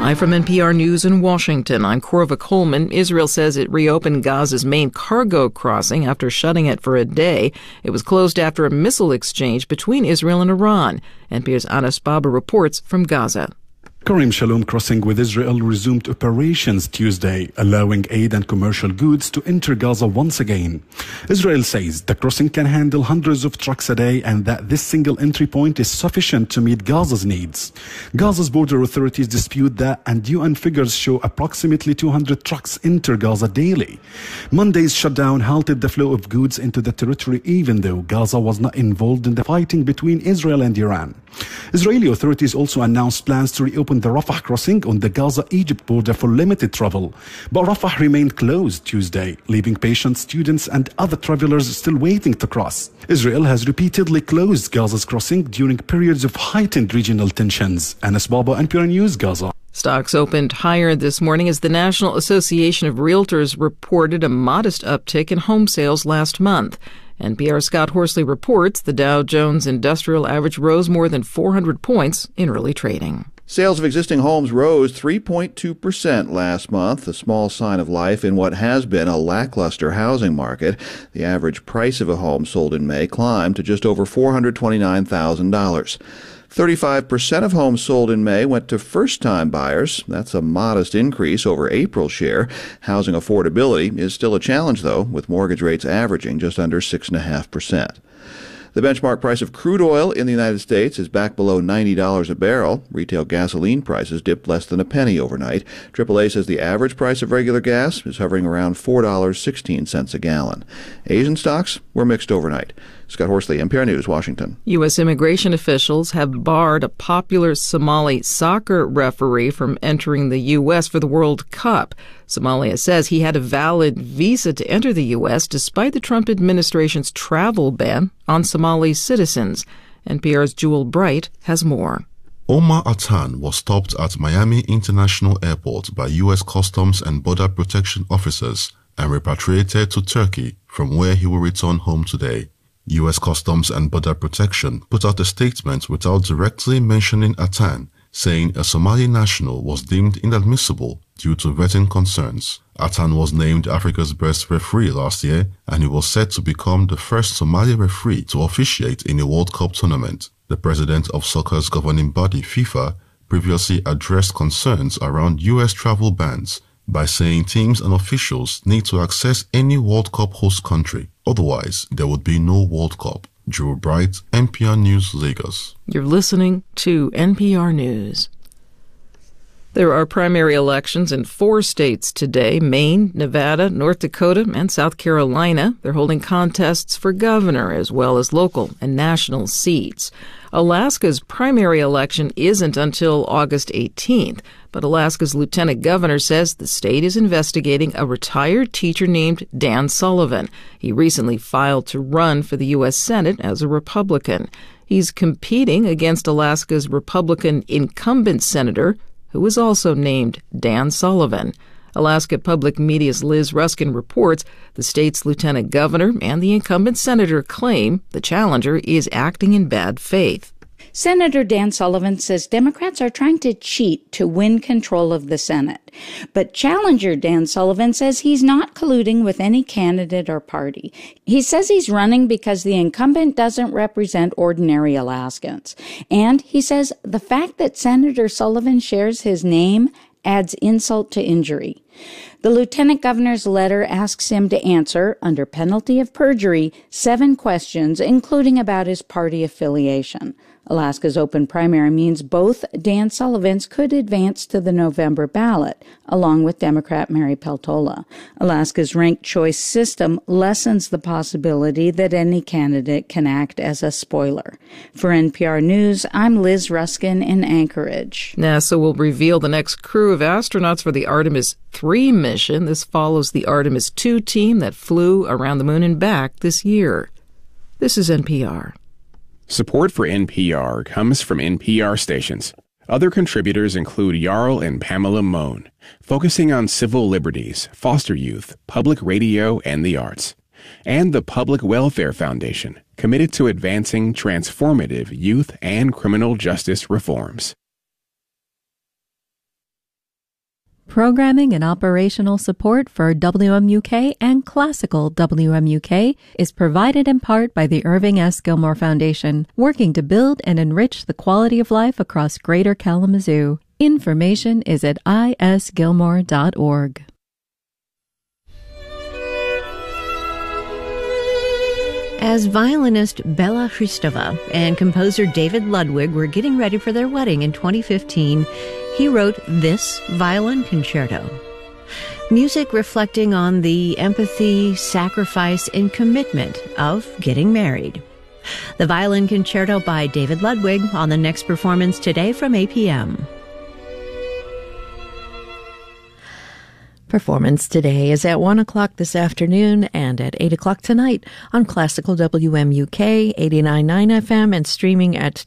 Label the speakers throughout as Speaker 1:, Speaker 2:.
Speaker 1: Live from NPR News in Washington, I'm Corva Coleman. Israel says it reopened Gaza's main cargo crossing after shutting it for a day. It was closed after a missile exchange between Israel and Iran. NPR's Anas Baba reports from Gaza.
Speaker 2: Karim Shalom crossing with Israel resumed operations Tuesday, allowing aid and commercial goods to enter Gaza once again. Israel says the crossing can handle hundreds of trucks a day and that this single entry point is sufficient to meet Gaza's needs. Gaza's border authorities dispute that, and UN figures show approximately 200 trucks enter Gaza daily. Monday's shutdown halted the flow of goods into the territory, even though Gaza was not involved in the fighting between Israel and Iran. Israeli authorities also announced plans to reopen the Rafah crossing on the Gaza-Egypt border for limited travel. But Rafah remained closed Tuesday, leaving patients, students and other travelers still waiting to cross. Israel has repeatedly closed Gaza's crossing during periods of heightened regional tensions. Anas Baba, NPR News, Gaza.
Speaker 1: Stocks opened higher this morning as the National Association of Realtors reported a modest uptick in home sales last month. NPR's Scott Horsley reports the Dow Jones Industrial Average rose more than 400 points in early trading.
Speaker 3: Sales of existing homes rose 3.2% last month, a small sign of life in what has been a lackluster housing market. The average price of a home sold in May climbed to just over $429,000. 35% of homes sold in May went to first-time buyers. That's a modest increase over April's share. Housing affordability is still a challenge, though, with mortgage rates averaging just under 6.5%. The benchmark price of crude oil in the United States is back below $90 a barrel. Retail gasoline prices dipped less than a penny overnight. AAA says the average price of regular gas is hovering around $4.16 a gallon. Asian stocks were mixed overnight. Scott Horsley, NPR News, Washington.
Speaker 1: U.S. immigration officials have barred a popular Somali soccer referee from entering the U.S. for the World Cup. Somalia says he had a valid visa to enter the U.S. despite the Trump administration's travel ban on Somali citizens. NPR's Jewel Bright has more.
Speaker 4: Omar Atan was stopped at Miami International Airport by U.S. Customs and Border Protection officers and repatriated to Turkey, from where he will return home today. U.S. Customs and Border Protection put out a statement without directly mentioning Atan, saying a Somali national was deemed inadmissible due to vetting concerns. Atan was named Africa's best referee last year, and he was set to become the first Somali referee to officiate in a World Cup tournament. The president of soccer's governing body, FIFA, previously addressed concerns around U.S. travel bans by saying teams and officials need to access any World Cup host country. Otherwise, there would be no World Cup. Drew Bright, NPR News, Lagos.
Speaker 1: You're listening to NPR News. There are primary elections in 4 states today: Maine, Nevada, North Dakota, and South Carolina. They're holding contests for governor as well as local and national seats. Alaska's primary election isn't until August 18th, but Alaska's lieutenant governor says the state is investigating a retired teacher named Dan Sullivan. He recently filed to run for the U.S. Senate as a Republican. He's competing against Alaska's Republican incumbent senator, who is also named Dan Sullivan. Alaska Public Media's Liz Ruskin reports the state's lieutenant governor and the incumbent senator claim the challenger is acting in bad faith.
Speaker 5: Senator Dan Sullivan says Democrats are trying to cheat to win control of the Senate. But challenger Dan Sullivan says he's not colluding with any candidate or party. He says he's running because the incumbent doesn't represent ordinary Alaskans. And he says the fact that Senator Sullivan shares his name adds insult to injury. The lieutenant governor's letter asks him to answer, under penalty of perjury, 7 questions, including about his party affiliation. Alaska's open primary means both Dan Sullivans could advance to the November ballot, along with Democrat Mary Peltola. Alaska's ranked choice system lessens the possibility that any candidate can act as a spoiler. For NPR News, I'm Liz Ruskin in Anchorage.
Speaker 1: NASA will reveal the next crew of astronauts for the Artemis 3 mission. This follows the Artemis 2 team that flew around the moon and back this year. This is NPR.
Speaker 6: Support for NPR comes from NPR stations. Other contributors include Jarl and Pamela Mohn, focusing on civil liberties, foster youth, public radio, and the arts. And the Public Welfare Foundation, committed to advancing transformative youth and criminal justice reforms.
Speaker 7: Programming and operational support for WMUK and Classical WMUK is provided in part by the Irving S. Gilmore Foundation, working to build and enrich the quality of life across Greater Kalamazoo. Information is at isgilmore.org.
Speaker 8: As violinist Bela Hristova and composer David Ludwig were getting ready for their wedding in 2015, he wrote this violin concerto. Music reflecting on the empathy, sacrifice, and commitment of getting married. The Violin Concerto by David Ludwig on the next performance today from 8 p.m. Performance today is at 1 o'clock this afternoon and at 8 o'clock tonight on Classical WMUK 89.9 FM and streaming at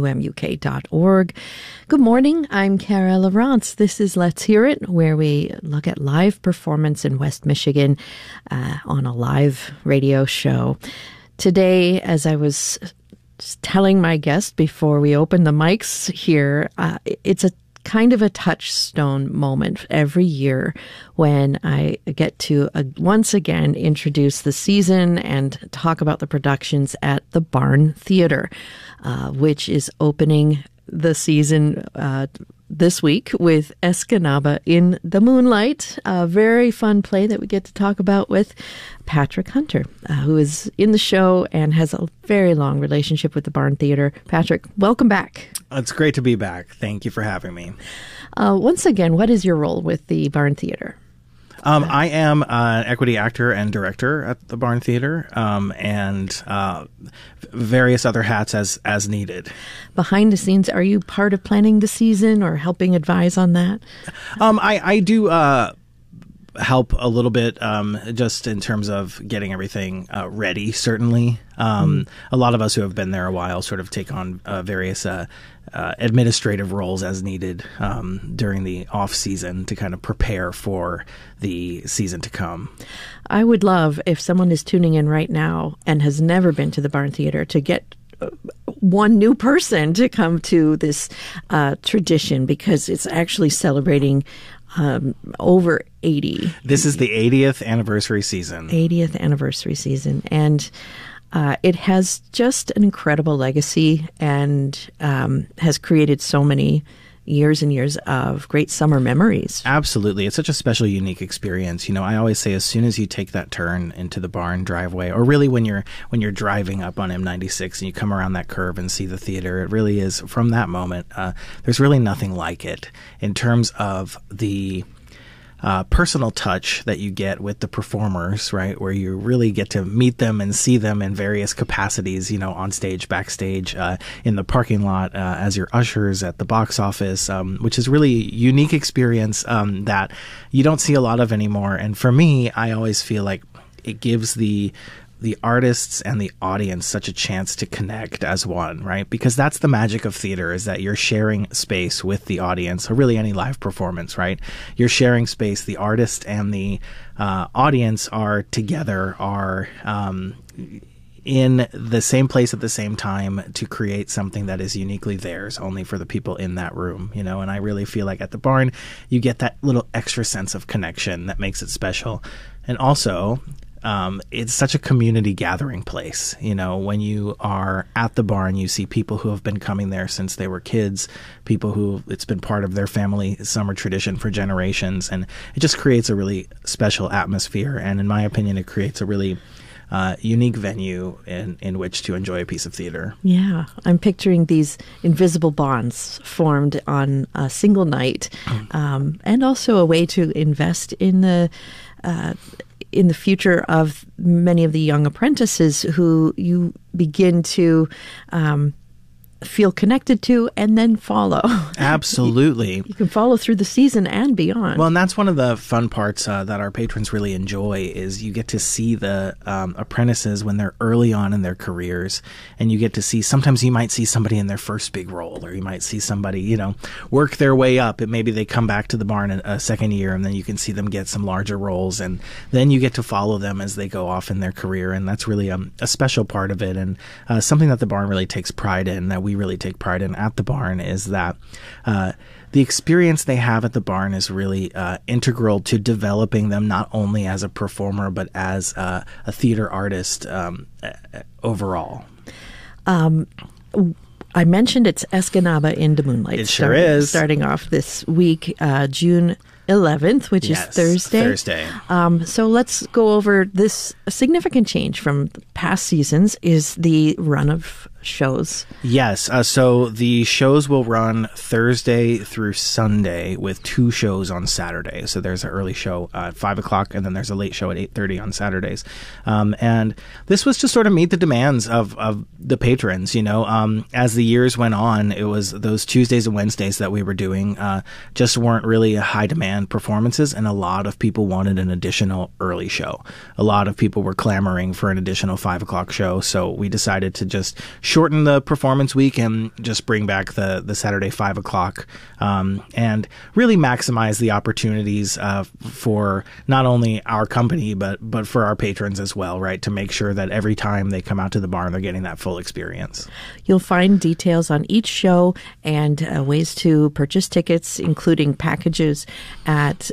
Speaker 8: WMUK.org. Good morning, I'm Kara Lawrence. This is Let's Hear It, where we look at live performance in West Michigan on a live radio show. Today, as I was telling my guest before we opened the mics here, it's a kind of a touchstone moment every year when I get to once again introduce the season and talk about the productions at the Barn Theater, which is opening the season this week with Escanaba in the Moonlight, a very fun play that we get to talk about with Patrick Hunter, who is in the show and has a very long relationship with the Barn Theater. Patrick, welcome back.
Speaker 9: It's great to be back. Thank you for having me.
Speaker 7: Once again, what is your role with the Barn Theater?
Speaker 9: I am an equity actor and director at the Barn Theater, and various other hats as needed.
Speaker 7: Behind the scenes, are you part of planning the season or helping advise on that?
Speaker 9: I do help a little bit just in terms of getting everything ready, certainly. A lot of us who have been there a while sort of take on various administrative roles as needed during the off season to kind of prepare for the season to come.
Speaker 7: I would love if someone is tuning in right now and has never been to the Barn Theater to get one new person to come to this tradition, because it's actually celebrating over 80.
Speaker 9: This is the 80th anniversary season.
Speaker 7: 80th anniversary season. And it has just an incredible legacy and has created so many years and years of great summer memories.
Speaker 9: Absolutely. It's such a special, unique experience. You know, I always say as soon as you take that turn into the barn driveway, or really when you're driving up on M96 and you come around that curve and see the theater, it really is, from that moment, there's really nothing like it in terms of the personal touch that you get with the performers, right? Where you really get to meet them and see them in various capacities, you know, on stage, backstage, in the parking lot, as your ushers at the box office, which is really a unique experience that you don't see a lot of anymore. And for me, I always feel like it gives the artists and the audience such a chance to connect as one, right? Because that's the magic of theater, is that you're sharing space with the audience, or really any live performance, right? You're sharing space. The artist and the audience are together, are in the same place at the same time to create something that is uniquely theirs, only for the people in that room, you know? And I really feel like at the Barn, you get that little extra sense of connection that makes it special. And also, it's such a community gathering place. You know, when you are at the Barn, you see people who have been coming there since they were kids, people who it's been part of their family summer tradition for generations. And it just creates a really special atmosphere. And in my opinion, it creates a really unique venue in which to enjoy a piece of theater.
Speaker 7: Yeah, I'm picturing these invisible bonds formed on a single night, and also a way to invest in the future of many of the young apprentices who you begin to feel connected to and then follow.
Speaker 9: Absolutely.
Speaker 7: You can follow through the season and beyond.
Speaker 9: Well, and that's one of the fun parts that our patrons really enjoy, is you get to see the apprentices when they're early on in their careers, and you get to see, sometimes you might see somebody in their first big role, or you might see somebody, you know, work their way up, and maybe they come back to the Barn in a second year, and then you can see them get some larger roles, and then you get to follow them as they go off in their career, and that's really a special part of it, and something that the Barn really takes pride in, that we we really take pride in at the barn is that the experience they have at the barn is really integral to developing them not only as a performer but as a theater artist overall.
Speaker 8: I mentioned it's Escanaba in the Moonlight.
Speaker 9: It sure is.
Speaker 8: Starting off this week, June 11th, which is Thursday. So let's go over this. A significant change from past seasons is the run of shows.
Speaker 9: Yes. So the shows will run Thursday through Sunday with 2 shows on Saturday. So there's an early show at 5 o'clock and then there's a late show at 8:30 on Saturdays. And this was to sort of meet the demands of the patrons, as the years went on, it was those Tuesdays and Wednesdays that we were doing just weren't really high demand performances. And a lot of people wanted an additional early show. A lot of people were clamoring for an additional 5 o'clock show. So we decided to just shorten the performance week and just bring back the Saturday 5 o'clock and really maximize the opportunities for not only our company but for our patrons as well, right? To make sure that every time they come out to the barn, they're getting that full experience.
Speaker 8: You'll find details on each show and ways to purchase tickets, including packages at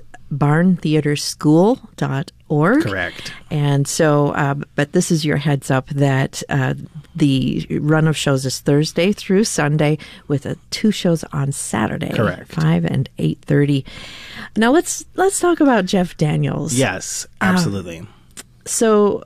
Speaker 8: barntheaterschool.org.
Speaker 9: Correct.
Speaker 8: And so, but this is your heads up that the run of shows is Thursday through Sunday with 2 shows on Saturday.
Speaker 9: Correct.
Speaker 8: 5 and 8:30. Now let's talk about Jeff Daniels.
Speaker 9: Yes, absolutely.
Speaker 8: So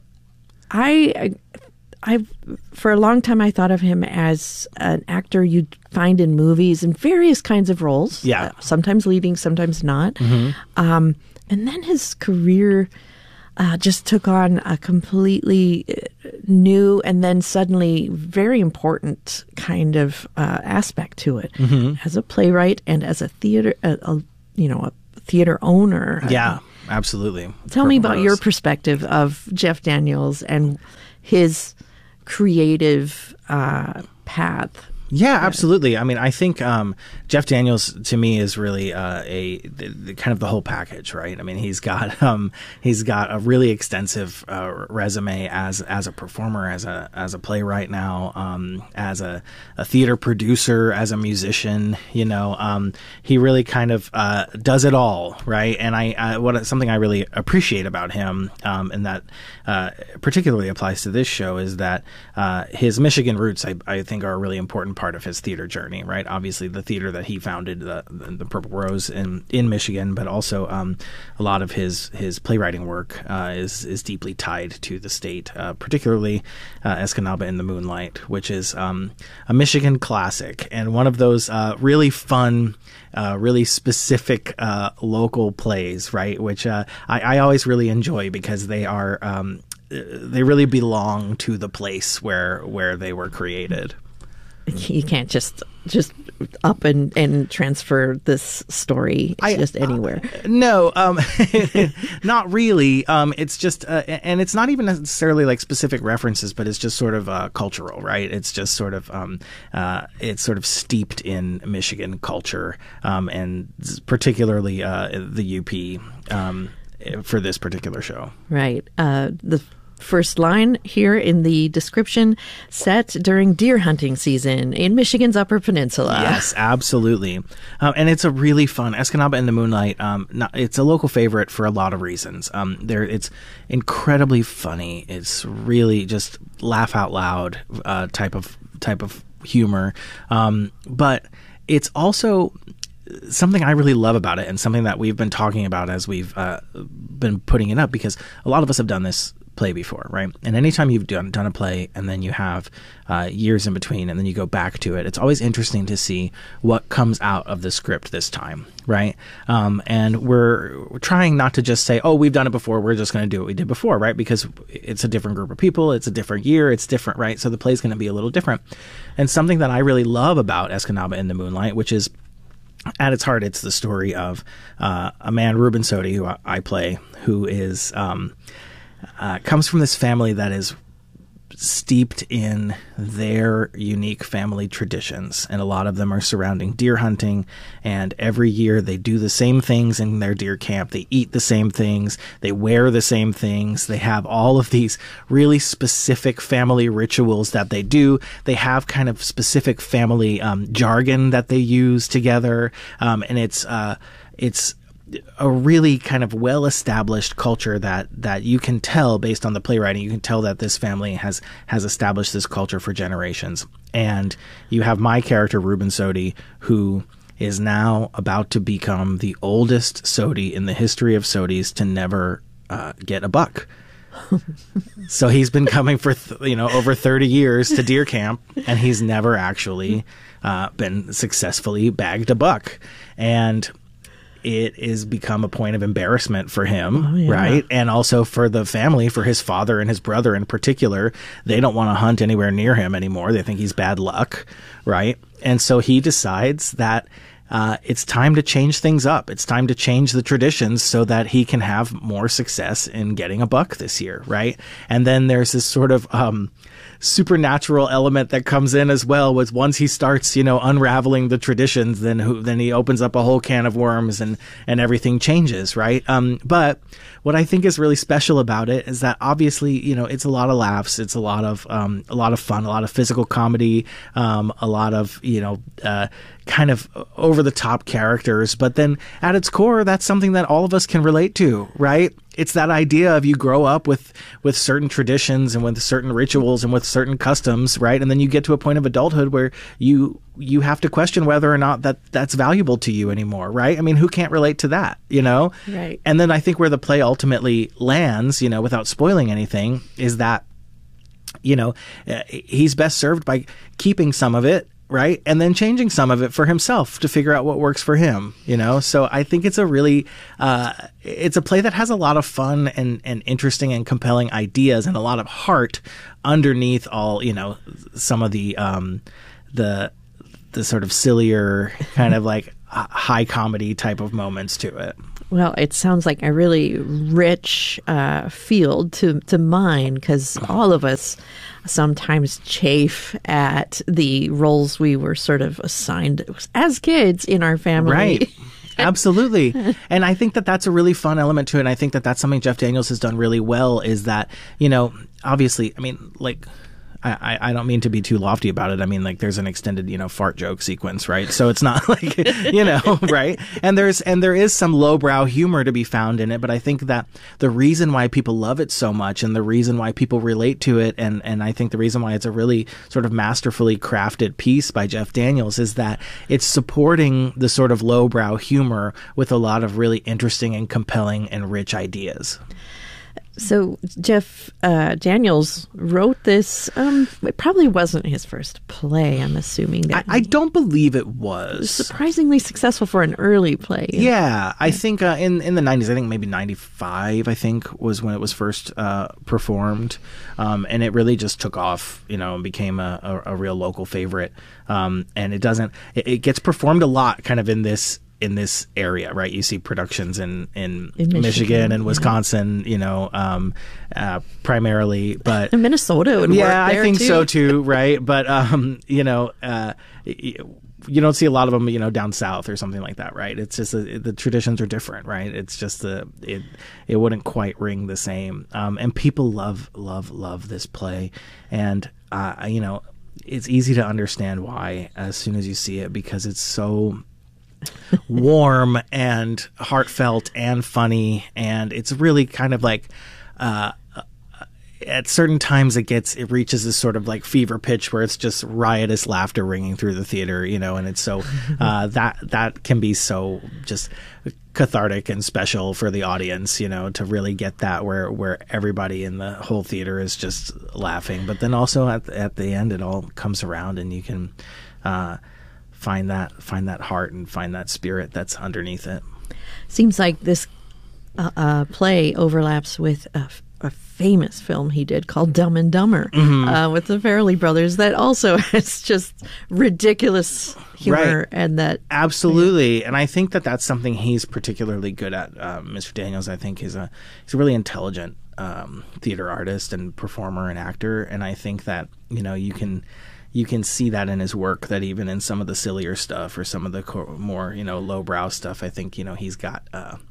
Speaker 8: I for a long time I thought of him as an actor you'd find in movies in various kinds of roles.
Speaker 9: Yeah.
Speaker 8: Sometimes leading, sometimes not.
Speaker 9: Mm-hmm.
Speaker 8: And then his career just took on a completely new and then suddenly very important kind of aspect to it as a playwright and as a theater, a theater owner.
Speaker 9: Yeah, absolutely.
Speaker 8: Tell me about your perspective of Jeff Daniels and his creative path.
Speaker 9: Yeah, absolutely. I mean, I think Jeff Daniels to me is really the kind of the whole package, right? I mean, he's got a really extensive resume as a performer, as a playwright now, as a theater producer, as a musician. He really kind of does it all, right? And something I really appreciate about him, and that particularly applies to this show, is that his Michigan roots, I think, are a really important part of his theater journey, right? Obviously, the theater that he founded, the Purple Rose in Michigan, but also a lot of his playwriting work is deeply tied to the state, particularly Escanaba in the Moonlight, which is a Michigan classic and one of those really fun, really specific local plays, right? Which I always really enjoy because they are they really belong to the place where they were created.
Speaker 8: You can't just up and transfer this story just anywhere.
Speaker 9: No, not really. It's just, and it's not even necessarily like specific references, but it's just sort of cultural, right? It's just sort of, it's sort of steeped in Michigan culture, and particularly the UP for this particular show.
Speaker 8: Right. The first line here in the description: set during deer hunting season in Michigan's Upper Peninsula.
Speaker 9: Yes, absolutely. And it's a really fun Escanaba in the Moonlight. It's a local favorite for a lot of reasons. It's incredibly funny. It's really just laugh out loud type of humor. But it's also something I really love about it, and something that we've been talking about as we've been putting it up, because a lot of us have done this play before, right? And anytime you've done a play and then you have years in between and then you go back to it, it's always interesting to see what comes out of the script this time, right? And we're trying not to just say, oh, we've done it before, we're just going to do what we did before, right? Because it's a different group of people, it's a different year, it's different, right? So the play's going to be a little different. And something that I really love about Escanaba in the Moonlight, which is at its heart, it's the story of a man, Ruben Sodi, who I play, who is comes from this family that is steeped in their unique family traditions, and a lot of them are surrounding deer hunting. And every year they do the same things in their deer camp. They eat the same things. They wear the same things. They have all of these really specific family rituals that they do. They have kind of specific family jargon that they use together, and it's a really kind of well-established culture that you can tell based on the playwriting. You can tell that this family has established this culture for generations. And you have my character, Reuben Sodi, who is now about to become the oldest Sodi in the history of Sodis to never get a buck. So he's been coming for over 30 years to deer camp, and he's never actually been successfully bagged a buck. And it has become a point of embarrassment for him, right? And also for the family, for his father and his brother in particular. They don't want to hunt anywhere near him anymore. They think he's bad luck, right? And so he decides that it's time to change things up. It's time to change the traditions so that he can have more success in getting a buck this year, right? And then there's this sort of supernatural element that comes in as well. Was once he starts, unraveling the traditions, then he opens up a whole can of worms, and everything changes, right? But what I think is really special about it is that obviously, it's a lot of laughs, it's a lot of fun, a lot of physical comedy, a lot of kind of over the top characters. But then at its core, that's something that all of us can relate to, right? It's that idea of you grow up with certain traditions and with certain rituals and with certain customs, right? And then you get to a point of adulthood where you have to question whether or not that's valuable to you anymore, right? I mean, who can't relate to that,
Speaker 8: Right.
Speaker 9: And then I think where the play ultimately lands, without spoiling anything, is that, he's best served by keeping some of it, right? And then changing some of it for himself to figure out what works for him, So I think it's a really, it's a play that has a lot of fun and interesting and compelling ideas and a lot of heart underneath all, some of the sort of sillier kind of like high comedy type of moments to it.
Speaker 8: Well, it sounds like a really rich field to mine, because all of us sometimes chafe at the roles we were sort of assigned as kids in our family.
Speaker 9: Right. Absolutely. And I think that that's a really fun element to it. And I think that that's something Jeff Daniels has done really well, is that, obviously, I mean, like, I don't mean to be too lofty about it. I mean, like, there's an extended, fart joke sequence, right? So it's not like, right? And there is some lowbrow humor to be found in it. But I think that the reason why people love it so much, and the reason why people relate to it, and I think the reason why it's a really sort of masterfully crafted piece by Jeff Daniels, is that it's supporting the sort of lowbrow humor with a lot of really interesting and compelling and rich ideas.
Speaker 8: So Jeff Daniels wrote this. It probably wasn't his first play, I'm assuming. That
Speaker 9: I don't believe it was.
Speaker 8: Surprisingly successful for an early play.
Speaker 9: Yeah, I think in the 90s, I think maybe 95, I think, was when it was first performed. And it really just took off, and became a real local favorite. And it gets performed a lot kind of in this area, right? You see productions in Michigan and Wisconsin, primarily, but
Speaker 8: in Minnesota would work there,
Speaker 9: I think
Speaker 8: too.
Speaker 9: so too, right? But you don't see a lot of them, down south or something like that, right? It's just the traditions are different, right? It's just it wouldn't quite ring the same, and people love this play, and it's easy to understand why as soon as you see it, because it's so warm and heartfelt and funny, and it's really kind of like at certain times it reaches this sort of like fever pitch where it's just riotous laughter ringing through the theater, and it's so that can be so just cathartic and special for the audience, to really get that where everybody in the whole theater is just laughing, but then also at the end it all comes around and you can find that heart and find that spirit that's underneath it.
Speaker 8: Seems like this play overlaps with a famous film he did called Dumb and Dumber with the Farrelly brothers that also has just ridiculous humor.
Speaker 9: Right.
Speaker 8: And that
Speaker 9: absolutely. And I think that that's something he's particularly good at. Mr. Daniels, I think, he's a really intelligent theater artist and performer and actor. And I think that, you can see that in his work, that even in some of the sillier stuff or some of the more, lowbrow stuff, I think, he's got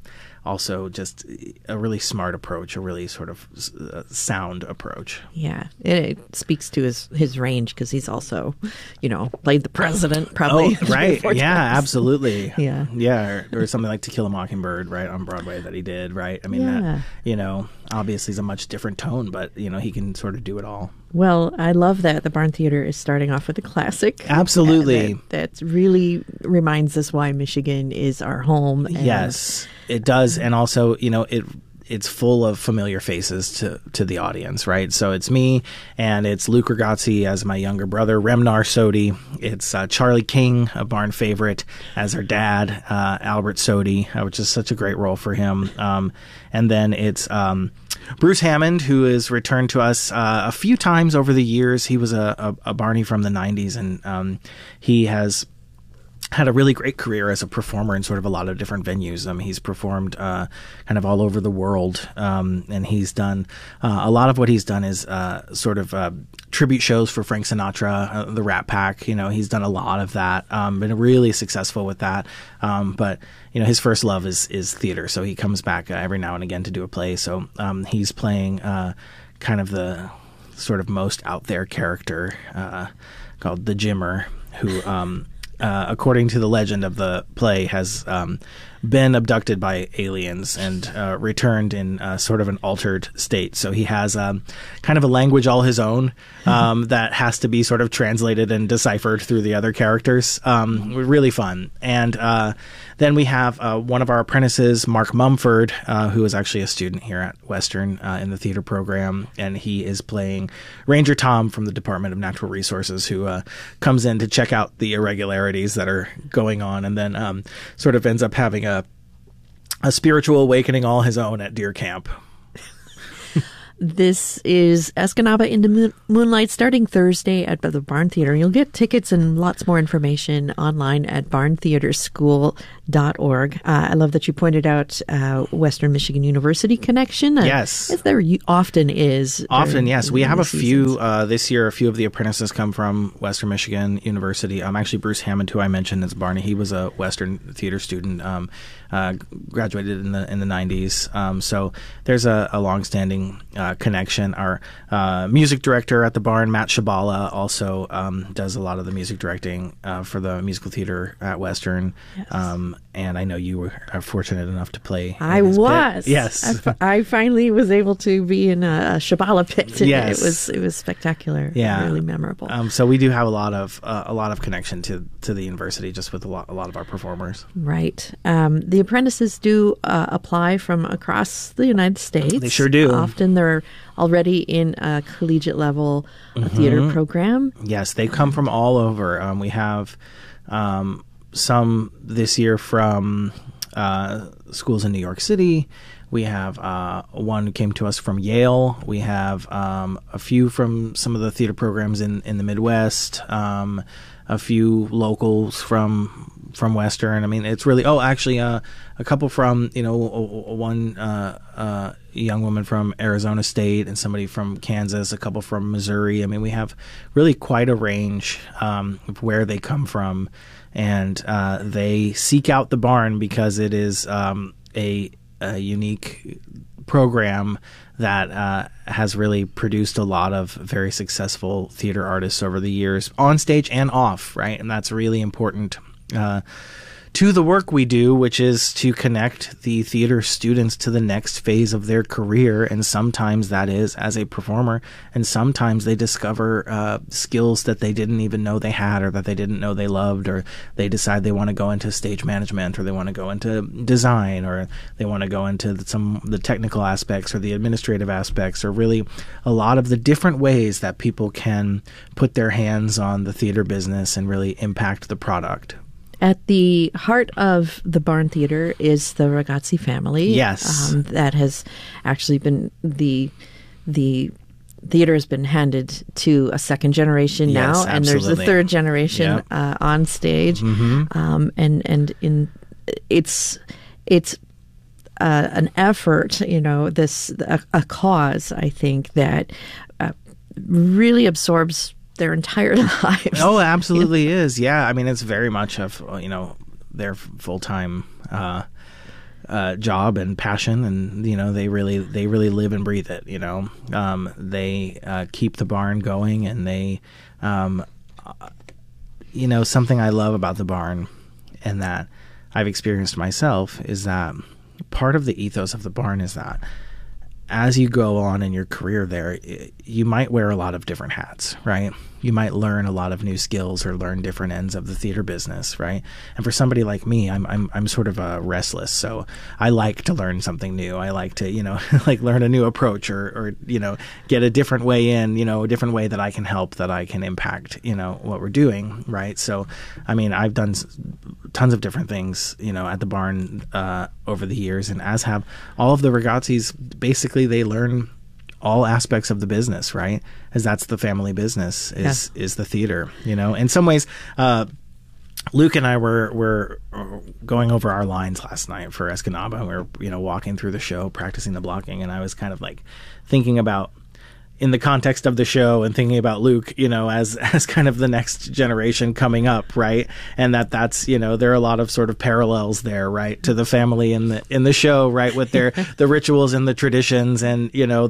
Speaker 9: also just a really smart approach, a really sort of sound approach.
Speaker 8: Yeah, it speaks to his range because he's also, played the president probably.
Speaker 9: Oh, right. Yeah,
Speaker 8: times.
Speaker 9: Absolutely.
Speaker 8: Yeah.
Speaker 9: Yeah. Or something like To Kill a Mockingbird, right, on Broadway that he did, right? I mean, that, obviously is a much different tone, but, he can sort of do it all.
Speaker 8: Well, I love that the Barn Theater is starting off with a classic.
Speaker 9: Absolutely.
Speaker 8: That really reminds us why Michigan is our home.
Speaker 9: Yes, it does. And also, it's full of familiar faces to the audience, right? So it's me, and it's Luke Ragazzi as my younger brother, Remnar Sodi. It's Charlie King, a Barn favorite, as her dad, Albert Sodi, which is such a great role for him. And then it's Bruce Hammond, who has returned to us a few times over the years. He was a Barney from the 90s, and he has had a really great career as a performer in sort of a lot of different venues. He's performed kind of all over the world, and he's done a lot of what he's done is sort of tribute shows for Frank Sinatra, the Rat Pack. He's done a lot of that, been really successful with that. But his first love is theater, so he comes back every now and again to do a play. So he's playing kind of the sort of most out there character called the Jimmer, who according to the legend of the play, has been abducted by aliens and returned in sort of an altered state. So he has kind of a language all his own that has to be sort of translated and deciphered through the other characters. Really fun. And then we have one of our apprentices, Mark Mumford, who is actually a student here at Western in the theater program, and he is playing Ranger Tom from the Department of Natural Resources, who comes in to check out the irregularities that are going on, and then sort of ends up having a spiritual awakening all his own at Deer Camp.
Speaker 8: This is Escanaba into Moonlight starting Thursday at the Barn Theater. You'll get tickets and lots more information online at barntheaterschool.org. I love that you pointed out Western Michigan University connection.
Speaker 9: Yes.
Speaker 8: As there often is.
Speaker 9: Often, yes. We have a few this year. A few of the apprentices come from Western Michigan University. Actually, Bruce Hammond, who I mentioned as Barney, he was a Western theater student, graduated in the 90s. So there's a longstanding connection. Our music director at the Barn, Matt Shabala, also does a lot of the music directing for the musical theater at Western.
Speaker 8: Yes.
Speaker 9: And I know you were fortunate enough to play.
Speaker 8: I was.
Speaker 9: Pit. Yes.
Speaker 8: I finally was able to be in a Shabala pit today.
Speaker 9: Yes.
Speaker 8: It was spectacular.
Speaker 9: Yeah.
Speaker 8: Really memorable.
Speaker 9: So we do have a lot of connection to the university just with a lot of our performers.
Speaker 8: Right. The apprentices do apply from across the United States.
Speaker 9: They sure do.
Speaker 8: Often they're already in a collegiate level theater program.
Speaker 9: Yes, they come from all over. We have some this year from schools in New York City. We have one who came to us from Yale. We have a few from some of the theater programs in the Midwest. A few locals from Western. I mean, it's really a couple from one young woman from Arizona State and somebody from Kansas, a couple from Missouri. I mean, we have really quite a range of where they come from, and they seek out the Barn because it is a unique program that has really produced a lot of very successful theater artists over the years, on stage and off, right? And that's really important to the work we do, which is to connect the theater students to the next phase of their career. And sometimes that is as a performer, and sometimes they discover skills that they didn't even know they had, or that they didn't know they loved, or they decide they want to go into stage management, or they want to go into design, or they want to go into the technical aspects or the administrative aspects, or really a lot of the different ways that people can put their hands on the theater business and really impact the product.
Speaker 8: At the heart of the Barn Theater is the Ragazzi family.
Speaker 9: Yes.
Speaker 8: That has actually been the theater has been handed to a second generation now, and there's a third generation on stage. And it's an effort, a cause, I think, that really absorbs their entire lives.
Speaker 9: Oh, absolutely is. Yeah. I mean, it's very much of, their full-time job and passion, and, they really live and breathe it, They keep the barn going, and they, something I love about the barn and that I've experienced myself is that part of the ethos of the barn is that as you go on in your career there, you might wear a lot of different hats, right? You might learn a lot of new skills or learn different ends of the theater business, right? And for somebody like me, I'm sort of restless, so I like to learn something new. I like to, like learn a new approach or get a different way in, a different way that I can help, that I can impact, what we're doing, right? So, I mean, I've done tons of different things, at the barn over the years, and as have all of the Ragazzis. Basically, they learn all aspects of the business, right? As that's the family business is the theater, In some ways, Luke and I were going over our lines last night for Escanaba. We were, walking through the show, practicing the blocking, and I was kind of like thinking about, in the context of the show, and thinking about Luke, as kind of the next generation coming up, right? And that's, there are a lot of sort of parallels there, right, to the family in the show, right, with their the rituals and the traditions, and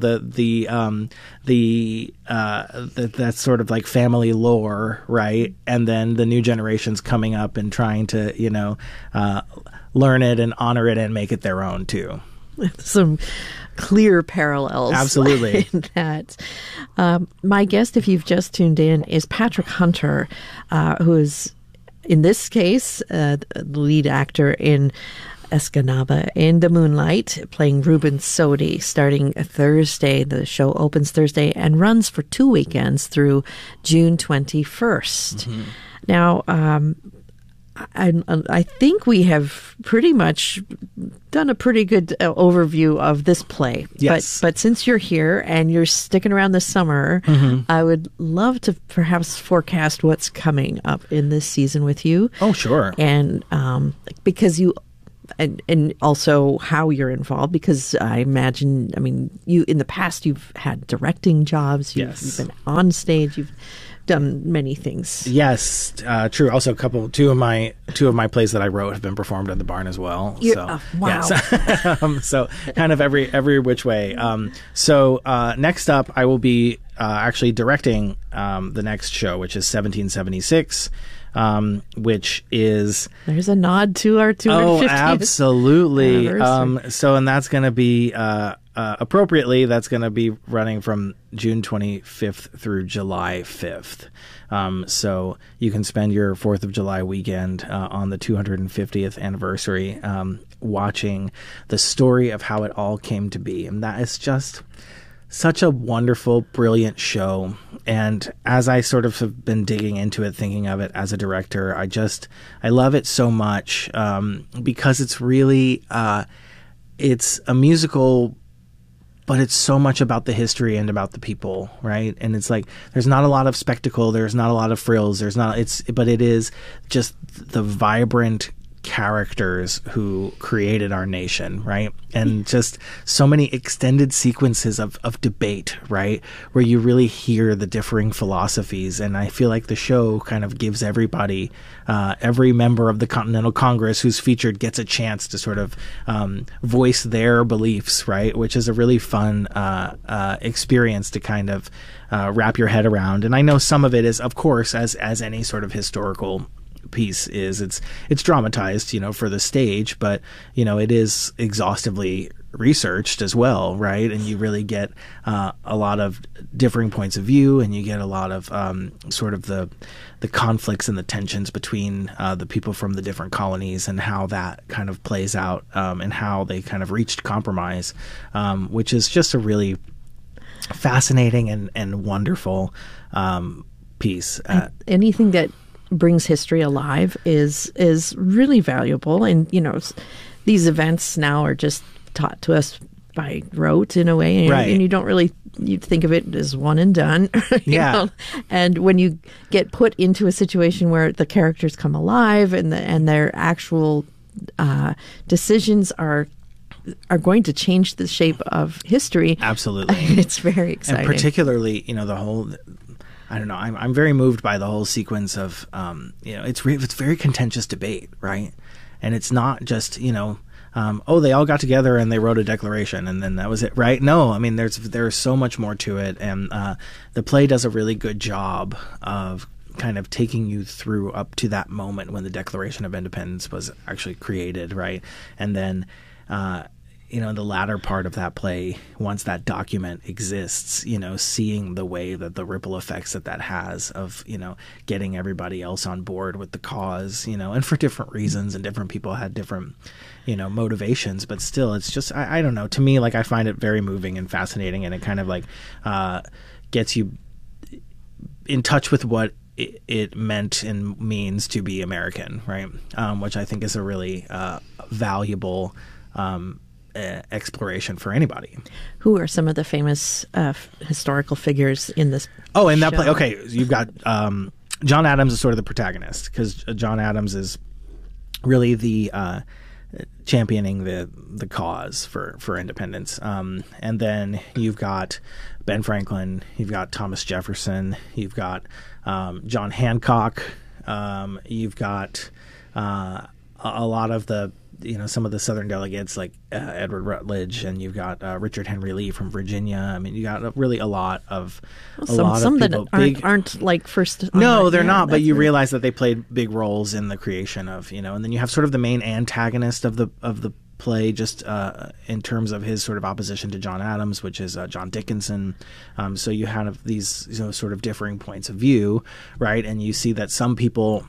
Speaker 9: that sort of like family lore, right? And then the new generations coming up and trying to learn it and honor it and make it their own too.
Speaker 8: Some clear parallels.
Speaker 9: Absolutely.
Speaker 8: In that. My guest, if you've just tuned in, is Patrick Hunter, who is, in this case, the lead actor in Escanaba in the Moonlight, playing Ruben Sodi, starting Thursday. The show opens Thursday and runs for 2 weekends through June 21st. Mm-hmm. Now, I think we have pretty much done a pretty good overview of this play.
Speaker 9: Yes.
Speaker 8: But since you're here and you're sticking around this summer, I would love to perhaps forecast what's coming up in this season with you.
Speaker 9: Oh, sure.
Speaker 8: And because you... And also how you're involved, because I imagine, you in the past you've had directing jobs, you've been on stage, you've done many things.
Speaker 9: Yes, true. Also, two of my plays that I wrote have been performed at the barn as well.
Speaker 8: Wow.
Speaker 9: Yes. So kind of every which way. Next up, I will be actually directing the next show, which is 1776. Which is...
Speaker 8: There's a nod to our 250th.
Speaker 9: Oh, absolutely. And that's going to be, appropriately, that's going to be running from June 25th through July 5th. So you can spend your 4th of July weekend on the 250th anniversary watching the story of how it all came to be. And that is just such a wonderful, brilliant show. And as I sort of have been digging into it, thinking of it as a director, I love it so much because it's really, it's a musical, but it's so much about the history and about the people, right? And it's like, there's not a lot of spectacle, there's not a lot of frills, but it is just the vibrant characters who created our nation, right? And just so many extended sequences of debate, right? Where you really hear the differing philosophies. And I feel like the show kind of gives everybody, every member of the Continental Congress who's featured gets a chance to sort of voice their beliefs, right? Which is a really fun experience to kind of wrap your head around. And I know some of it is, of course, as any sort of historical piece is, it's dramatized, for the stage, but it is exhaustively researched as well, right? And you really get a lot of differing points of view, and you get a lot of sort of the conflicts and the tensions between the people from the different colonies, and how that kind of plays out, and how they kind of reached compromise, which is just a really fascinating and wonderful piece.
Speaker 8: Anything that brings history alive is really valuable. And, these events now are just taught to us by rote in a way. And,
Speaker 9: right.
Speaker 8: And you don't really, you think of it as one and done.
Speaker 9: Yeah.
Speaker 8: And when you get put into a situation where the characters come alive and their actual decisions are going to change the shape of history.
Speaker 9: Absolutely.
Speaker 8: It's very exciting.
Speaker 9: And particularly, the whole, I don't know, I'm very moved by the whole sequence of, it's very contentious debate, right? And it's not just, they all got together and they wrote a declaration and then that was it, right? No, I mean, there's so much more to it. And the play does a really good job of kind of taking you through up to that moment when the Declaration of Independence was actually created, right? And then, the latter part of that play, once that document exists, seeing the way that the ripple effects that has of, getting everybody else on board with the cause, and for different reasons, and different people had different, motivations, but still, it's just, I don't know, to me, like, I find it very moving and fascinating, and it kind of like gets you in touch with what it meant and means to be American, right? Which I think is a really valuable exploration for anybody.
Speaker 8: Who are some of the famous historical figures in this?
Speaker 9: Oh, in that
Speaker 8: show?
Speaker 9: play, okay, you've got John Adams is sort of the protagonist because John Adams is really the championing the cause for independence. And then you've got Ben Franklin, you've got Thomas Jefferson, you've got John Hancock, you've got a lot of the some of the Southern delegates like Edward Rutledge, and you've got Richard Henry Lee from Virginia. I mean, you got really a lot of
Speaker 8: some
Speaker 9: people.
Speaker 8: That aren't like first.
Speaker 9: No, they're not. But you realize that they played big roles in the creation of and then you have sort of the main antagonist of the play, just in terms of his sort of opposition to John Adams, which is John Dickinson. So you have these sort of differing points of view, right? And you see that some people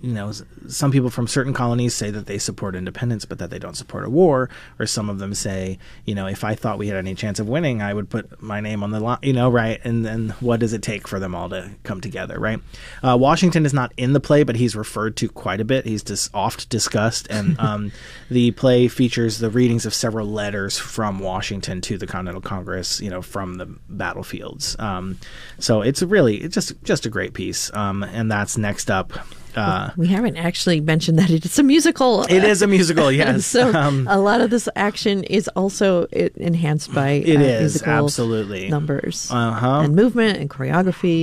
Speaker 9: from certain colonies say that they support independence, but that they don't support a war. Or some of them say, if I thought we had any chance of winning, I would put my name on the line, right? And then what does it take for them all to come together, right? Washington is not in the play, but he's referred to quite a bit. He's just oft discussed. And the play features the readings of several letters from Washington to the Continental Congress, from the battlefields. So it's just a great piece. And that's next up.
Speaker 8: We haven't actually mentioned that it's a musical.
Speaker 9: It is a musical, yes.
Speaker 8: So a lot of this action is also enhanced by musical
Speaker 9: absolutely
Speaker 8: numbers and movement and choreography.